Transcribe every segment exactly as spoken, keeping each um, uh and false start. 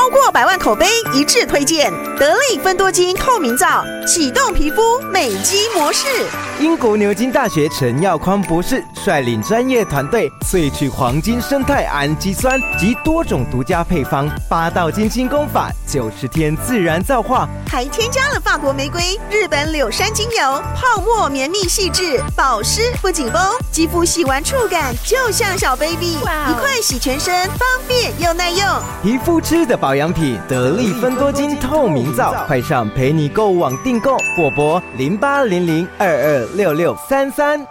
超过百万口碑一致推荐，得力芬多精透明皂，启动皮肤美肌模式。 英国牛津大学陈耀匡博士率领专业团队萃取黄金生态氨基酸及多种独家配方，八道精精工法，九十天自然皂化， 还添加了法国玫瑰、日本柳杉精油，泡沫绵密细致，保湿不紧绷，肌肤洗完触感就像小 baby， 一块洗全身，方便又耐用。 皮肤吃的保养品，得力芬多精透明皂，快上陪你购物网订购，或拨零八零零二二六六三三。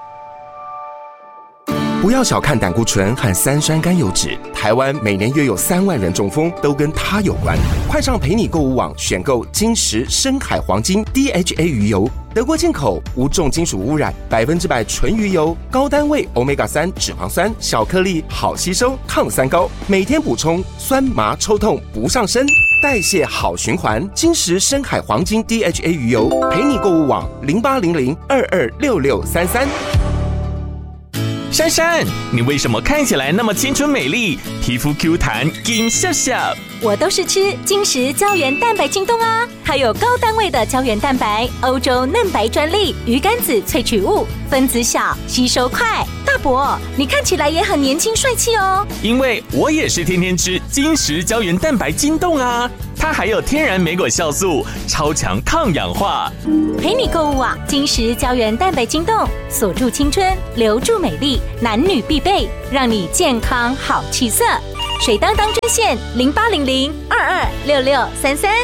不要小看胆固醇和三酸甘油酯，台湾每年约有三万人中风，都跟它有关。快上陪你购物网选购金石深海黄金 D H A 鱼油，德国进口，无重金属污染，百分之百纯鱼油，高单位 欧米伽三 脂肪酸，小颗粒，好吸收，抗三高，每天补充，酸麻抽痛不上身，代谢好循环。金石深海黄金 D H A 鱼油，陪你购物网零八零零二二六六三三。 珊珊，你为什么看起来那么清纯美丽，皮肤 Q 弹金笑笑？ 我都是吃金石胶原蛋白晶冻啊，它有高单位的胶原蛋白，欧洲嫩白专利，鱼肝子萃取物，分子小，吸收快。大伯，你看起来也很年轻帅气哦。 因为我也是天天吃金石胶原蛋白晶冻啊，它还有天然莓果酵素，超强抗氧化。 陪你购物网，金石胶原蛋白晶冻，锁住青春，留住美丽，男女必备，让你健康好气色。水当当专线零八零零二二六六三三。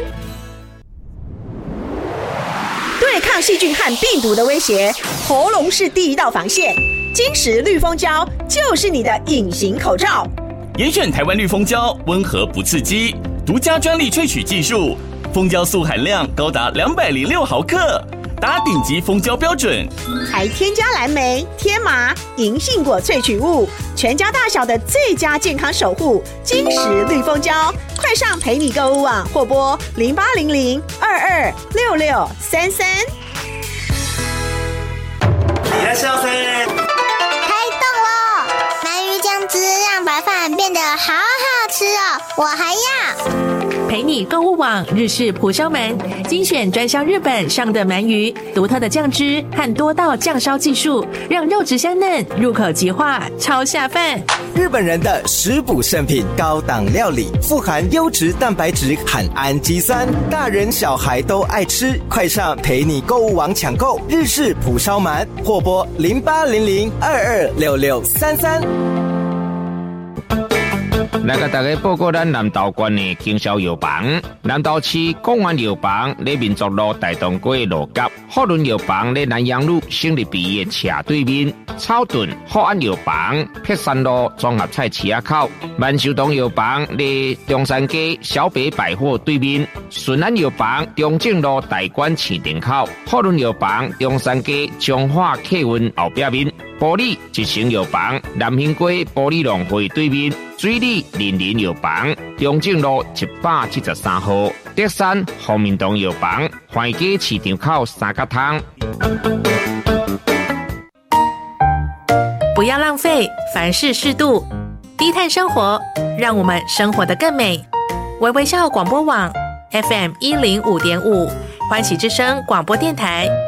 对抗细菌和病毒的威胁，喉咙是第一道防线。金石绿蜂胶就是你的隐形口罩。 严选台湾绿蜂胶，温和不刺激，独家专利萃取技术，蜂胶素含量高达两百零六毫克，达顶级蜂胶标准， 还添加蓝莓、天麻、银杏果萃取物，全家大小的最佳健康守护。金石绿蜂胶，快上陪你购物网或拨零八零零二二六六三三。 いらっしゃいませ。 开动了！鳗鱼酱汁让白饭变得好好吃哦，我还要。 陪你购物网日式蒲烧鳗，精选专销日本上的鳗鱼，独特的酱汁和多道酱烧技术，让肉质香嫩，入口即化，超下饭。 日本人的食补圣品，高档料理，富含优质蛋白质和氨基酸，大人小孩都爱吃。快上陪你购物网抢购日式蒲烧鳗，或拨零八零零二二六六三三。 来甲大家报告咱南投县的经销药房。南投市公园药房在民族路大东街路角，福伦药房在南阳路省立毕业斜对面，草屯福安药房碧山路综合菜市仔口，万寿堂药房在中山街小北百货对面，顺安药房中正路大馆市场口，福伦药房中山街彰化客运后壁面，玻璃一成药房南兴街玻璃农会对面，水里林林药房中正路一百七十三号，德山福民堂药房环街市场口三角汤。 不要浪费，凡事适度，低碳生活，让我们生活得更美。微微笑广播网 F M 一零五点五，欢喜之声广播电台。